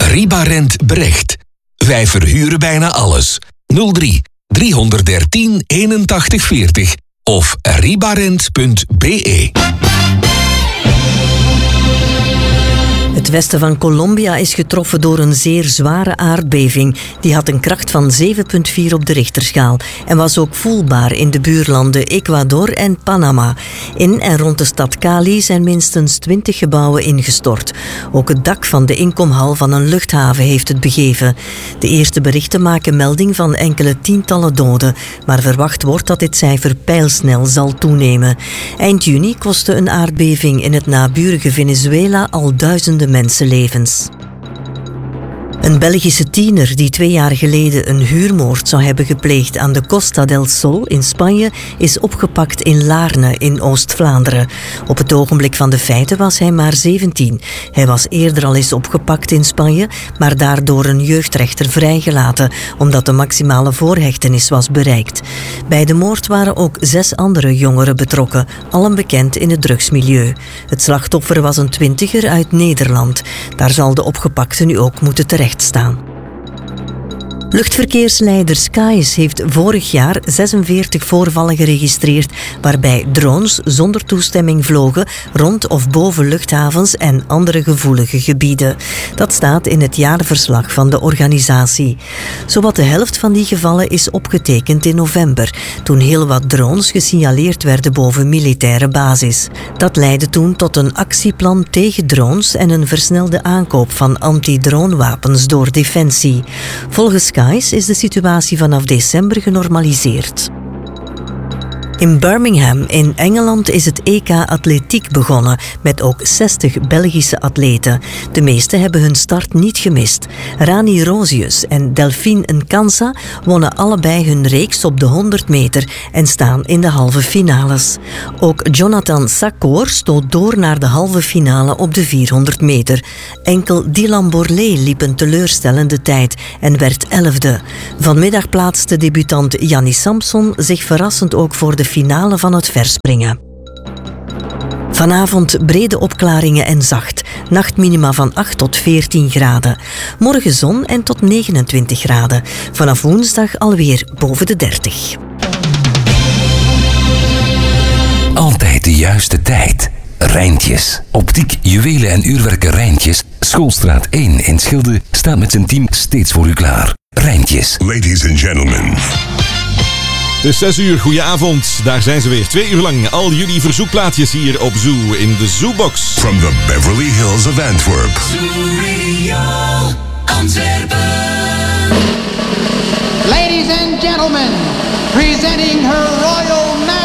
Ribarent Brecht. Wij verhuren bijna alles. 03 313 81 40 of ribarent.be. Het westen van Colombia is getroffen door een zeer zware aardbeving. Die had een kracht van 7,4 op de Richterschaal en was ook voelbaar in de buurlanden Ecuador en Panama. In en rond de stad Cali zijn minstens 20 gebouwen ingestort. Ook het dak van de inkomhal van een luchthaven heeft het begeven. De eerste berichten maken melding van enkele tientallen doden, maar verwacht wordt dat dit cijfer pijlsnel zal toenemen. Eind juni kostte een aardbeving in het naburige Venezuela al duizenden mensenlevens. Een Belgische tiener die 2 jaar geleden een huurmoord zou hebben gepleegd aan de Costa del Sol in Spanje is opgepakt in Laarne in Oost-Vlaanderen. Op het ogenblik van de feiten was hij maar 17. Hij was eerder al eens opgepakt in Spanje, maar daardoor een jeugdrechter vrijgelaten, omdat de maximale voorhechtenis was bereikt. Bij de moord waren ook 6 andere jongeren betrokken, allen bekend in het drugsmilieu. Het slachtoffer was een 20er uit Nederland. Daar zal de opgepakte nu ook moeten terechtstaan. Luchtverkeersleider Skies heeft vorig jaar 46 voorvallen geregistreerd waarbij drones zonder toestemming vlogen rond of boven luchthavens en andere gevoelige gebieden. Dat staat in het jaarverslag van de organisatie. Zowat de helft van die gevallen is opgetekend in november, toen heel wat drones gesignaleerd werden boven militaire basis. Dat leidde toen tot een actieplan tegen drones en een versnelde aankoop van anti-dronewapens door Defensie. Volgens Skies is de situatie vanaf december genormaliseerd. In Birmingham in Engeland is het EK Atletiek begonnen, met ook 60 Belgische atleten. De meeste hebben hun start niet gemist. Rani Rosius en Delphine Nkansa wonnen allebei hun reeks op de 100 meter en staan in de halve finales. Ook Jonathan Sakor stoot door naar de halve finale op de 400 meter. Enkel Dylan Borlée liep een teleurstellende tijd en werd 11e. Vanmiddag plaatste debutant Yanni Samson zich verrassend ook voor de finale van het verspringen. Vanavond brede opklaringen en zacht. Nachtminima van 8 tot 14 graden. Morgen zon en tot 29 graden. Vanaf woensdag alweer boven de 30. Altijd de juiste tijd. Rijntjes. Optiek, juwelen en uurwerken Rijntjes. Schoolstraat 1 in Schilde staat met zijn team steeds voor u klaar. Rijntjes. Ladies and gentlemen. Het is 6 uur, goedenavond. Daar zijn ze weer. 2 uur lang al jullie verzoekplaatjes hier op Zoo in de Zoobox. From the Beverly Hills of Antwerp. Zoo Radio Antwerpen. Ladies and gentlemen, presenting Her Royal Majesty.